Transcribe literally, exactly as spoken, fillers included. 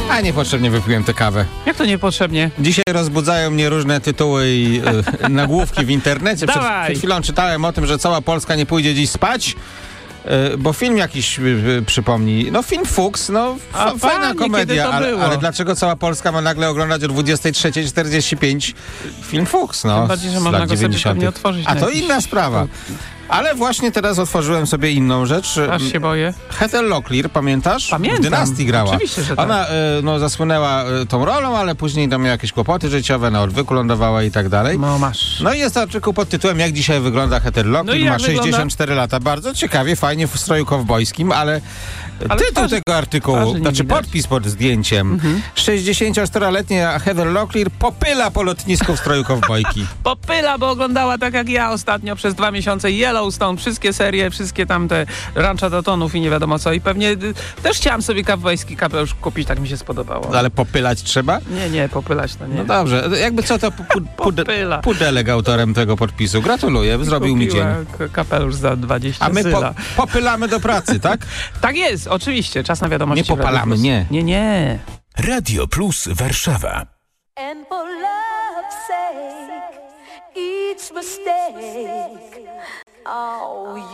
A niepotrzebnie wypiłem tę kawę. Jak to niepotrzebnie? Dzisiaj rozbudzają mnie różne tytuły i y, nagłówki w internecie. Przed, przed chwilą czytałem o tym, że cała Polska nie pójdzie dziś spać, y, bo film jakiś y, y, przypomni. No film Fuchs, no A f- fajna panie, komedia, ale, ale dlaczego cała Polska ma nagle oglądać o dwudziestej trzeciej czterdzieści pięć film Fuchs, no, Tym bardziej, że z można lat go sobie dziewięćdziesiątych. pewnie otworzyć. A na to jakiś... inna sprawa. Ale właśnie teraz otworzyłem sobie inną rzecz. Aż się boję. Heather Locklear, pamiętasz? Pamiętam. W Dynastii grała. Oczywiście, że tak. Ona y, no, zasłynęła y, tą rolą, ale później tam miała jakieś kłopoty życiowe, na odwyku lądowała i tak dalej. No masz. No i jest artykuł pod tytułem Jak dzisiaj wygląda Heather Locklear. No ma jak sześćdziesiąt cztery lata. Bardzo ciekawie, fajnie w stroju kowbojskim, ale, Ale tytuł twarzy- tego artykułu, twarzy nie znaczy widać. podpis pod zdjęciem. Mhm. sześćdziesięcioczteroletnia Heather Locklear popyla po lotnisku w stroju kowbojki. Popyla, bo oglądała tak jak ja ostatnio przez dwa miesiące Yellowstone, wszystkie serie, wszystkie tam te Rancha Datonów i nie wiadomo co. I pewnie y, też chciałam sobie kowbojski kapelusz kupić, tak mi się spodobało. Ale popylać trzeba? Nie, nie, popylać to nie. No dobrze, jakby co to pu- pu- pude- Popyla. Pudelek autorem tego podpisu. Gratuluję, zrobił mi dzień. Kupiła k- kapelusz za dwadzieścia A my po, syla. popylamy do pracy, tak? Tak jest, oczywiście. Czas na wiadomości. Nie popalamy, w Radiu Plus. nie. Nie, nie. Radio Plus Warszawa. And for love's sake, each mistake, oh,